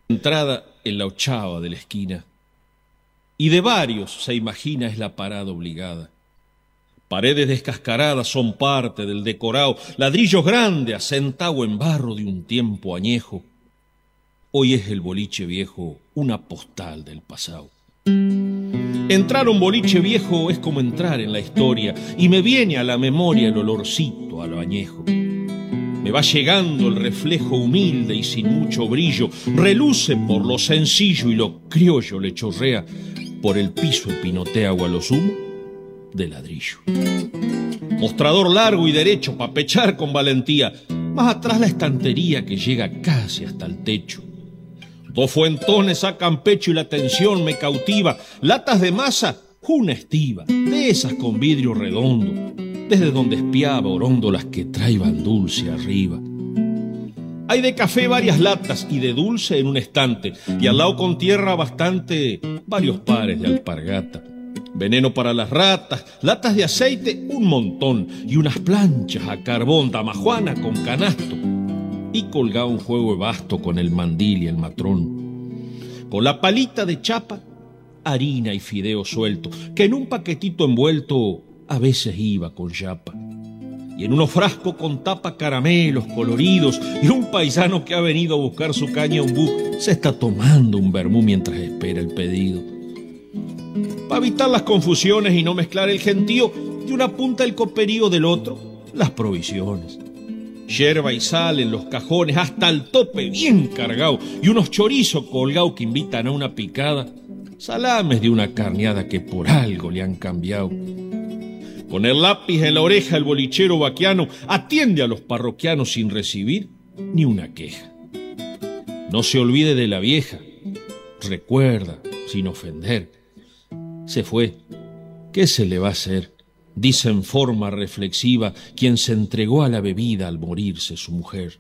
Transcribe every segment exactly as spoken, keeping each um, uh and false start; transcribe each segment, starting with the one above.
Entrada en la ochava de la esquina, y de varios se imagina es la parada obligada. Paredes descascaradas son parte del decorado, ladrillos grandes asentado en barro de un tiempo añejo. Hoy es el boliche viejo una postal del pasado. Entrar a un boliche viejo es como entrar en la historia, y me viene a la memoria el olorcito a lo añejo. Me va llegando el reflejo humilde y sin mucho brillo, reluce por lo sencillo y lo criollo le chorrea por el piso pinotea o a lo sumo de ladrillo. Mostrador largo y derecho pa' pechar con valentía, más atrás la estantería que llega casi hasta el techo. Dos fuentones sacan pecho y la tensión me cautiva, latas de masa, una estiva, de esas con vidrio redondo, desde donde espiaba orondo las que traiban dulce arriba. Hay de café varias latas y de dulce en un estante, y al lado con tierra bastante varios pares de alpargata. Veneno para las ratas, latas de aceite un montón, y unas planchas a carbón, damajuana con canasto, y colgado un juego de basto con el mandil y el matrón. Con la palita de chapa, harina y fideo suelto, que en un paquetito envuelto a veces iba con yapa. Y en unos frascos con tapa caramelos coloridos, y un paisano que ha venido a buscar su caña ombú se está tomando un vermú mientras espera el pedido. Para evitar las confusiones y no mezclar el gentío, de una punta el coperío del otro, las provisiones. Yerba y sal en los cajones hasta el tope bien cargado, y unos chorizos colgados que invitan a una picada, salames de una carneada que por algo le han cambiado. Con el lápiz en la oreja el bolichero vaquiano atiende a los parroquianos sin recibir ni una queja. No se olvide de la vieja, recuerda sin ofender. Se fue, ¿qué se le va a hacer? Dice en forma reflexiva quien se entregó a la bebida al morirse su mujer.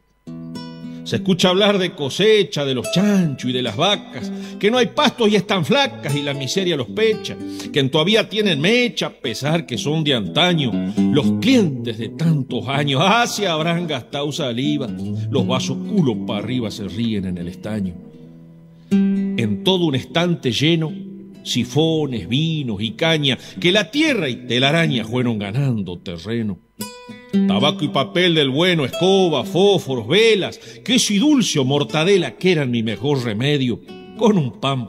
Se escucha hablar de cosecha, de los chanchos y de las vacas, que no hay pastos y están flacas y la miseria los pecha, que todavía tienen mecha a pesar que son de antaño. Los clientes de tantos años, ah, se habrán gastado saliva, los vasos culo para arriba se ríen en el estaño. En todo un estante lleno, sifones, vinos y caña, que la tierra y telaraña fueron ganando terreno. Tabaco y papel del bueno, escoba, fósforos, velas, queso y dulce o mortadela que eran mi mejor remedio, con un pan